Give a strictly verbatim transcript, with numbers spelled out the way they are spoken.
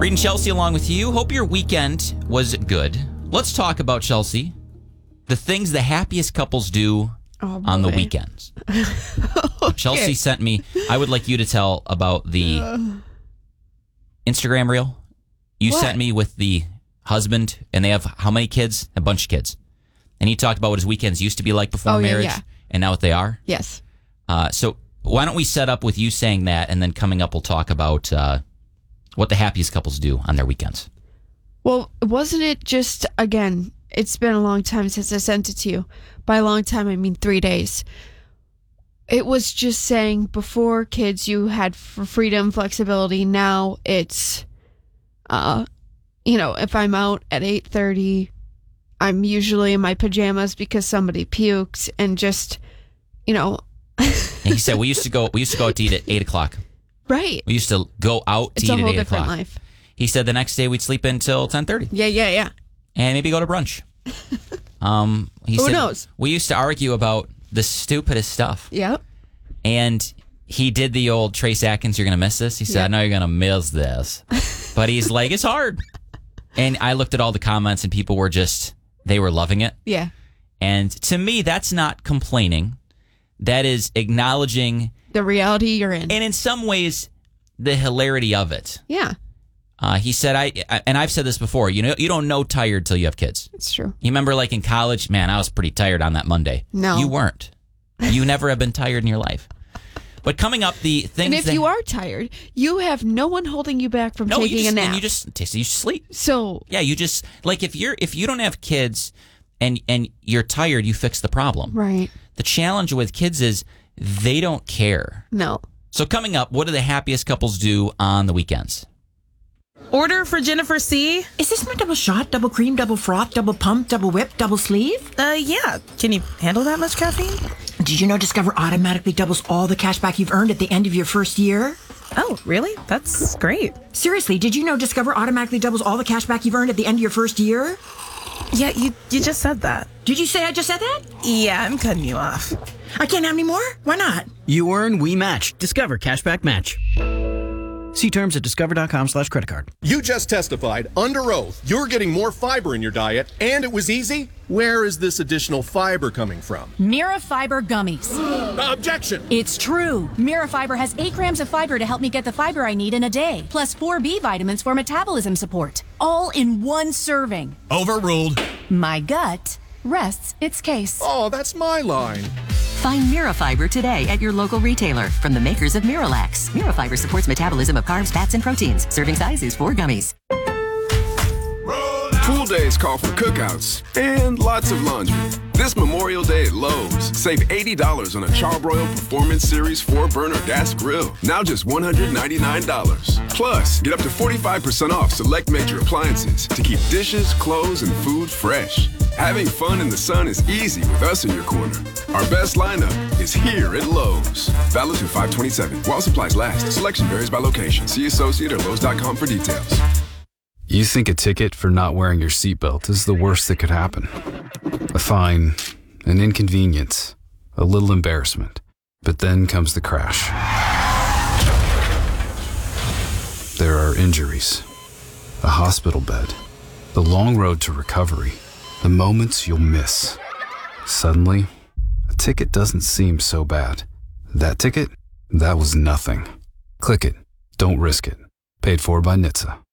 Reading Chelsea along with you. Hope your weekend was good. Let's talk about, Chelsea, the things the happiest couples do oh, on the weekends. Okay. Chelsea sent me, I would like you to tell about the uh, Instagram reel you what? sent me with the husband, and they have how many kids? A bunch of kids. And he talked about what his weekends used to be like before oh, marriage yeah, yeah. and now what they are. Yes. Uh, so why don't we set up with you saying that, and then coming up we'll talk about uh, what the happiest couples do on their weekends. Well, wasn't it just, again, it's been a long time since I sent it to you. By a long time, I mean three days. It was just saying before kids, you had freedom, flexibility. Now it's, uh, you know, if I'm out at eight thirty, I'm usually in my pajamas because somebody puked, and just, you know. And he said we used to go. We used to go out to eat at eight o'clock. Right. We used to go out to it's eat at eight o'clock. It's a whole different life. He said the next day we'd sleep until ten thirty. Yeah, yeah, yeah. And maybe go to brunch. Um, he Who said, knows? We used to argue about the stupidest stuff. Yep. And he did the old Trace Atkins, you're going to miss this. He said, yep. I know you're going to miss this. But he's like, it's hard. And I looked at all the comments, and people were just, they were loving it. Yeah. And to me, that's not complaining. That is acknowledging the reality you're in. And in some ways, the hilarity of it. Yeah. Uh, he said, I, and I've said this before, you know, you don't know tired till you have kids. It's true. You remember, like in college, man, I was pretty tired on that Monday. No. You weren't. You never have been tired in your life. But coming up, the things And if that, you are tired, you have no one holding you back from no, taking you just, a nap. And you just, you just sleep. So. Yeah, you just, like if you're, if you don't have kids and, and you're tired, you fix the problem. Right. The challenge with kids is they don't care. No. So coming up, what do the happiest couples do on the weekends? Order for Jennifer C. Is this my double shot, double cream, double froth, double pump, double whip, double sleeve? Uh, yeah. Can you handle that much caffeine? Did you know Discover automatically doubles all the cash back you've earned at the end of your first year? Oh, really? That's great. Seriously, did you know Discover automatically doubles all the cash back you've earned at the end of your first year? Yeah, you you just said that. Did you say I just said that? Yeah, I'm cutting you off. I can't have any more? Why not? You earn, we match. Discover Cashback Match. See terms at discover.com slash credit card. You just testified under oath you're getting more fiber in your diet, and it was easy. Where is this additional fiber coming from? Mira Fiber Gummies. Objection! It's true. Mira Fiber has eight grams of fiber to help me get the fiber I need in a day, plus four B vitamins for metabolism support, all in one serving. Overruled. My gut rests its case. Oh, that's my line. Find Mira Fiber today at your local retailer from the makers of Miralax. Mira Fiber supports metabolism of carbs, fats, and proteins. Serving size is four gummies. Pool days call for cookouts and lots of laundry. This Memorial Day at Lowe's, save eighty dollars on a Charbroil Performance Series four burner gas grill. Now just one hundred ninety-nine dollars. Plus, get up to forty-five percent off select major appliances to keep dishes, clothes, and food fresh. Having fun in the sun is easy with us in your corner. Our best lineup is here at Lowe's. Valid through five twenty-seven. While supplies last. Selection varies by location. See associate or Lowe's dot com for details. You think a ticket for not wearing your seatbelt is the worst that could happen. A fine, an inconvenience, a little embarrassment. But then comes the crash. There are injuries, a hospital bed, the long road to recovery, the moments you'll miss. Suddenly, a ticket doesn't seem so bad. That ticket? That was nothing. Click it. Don't risk it. Paid for by N H T S A.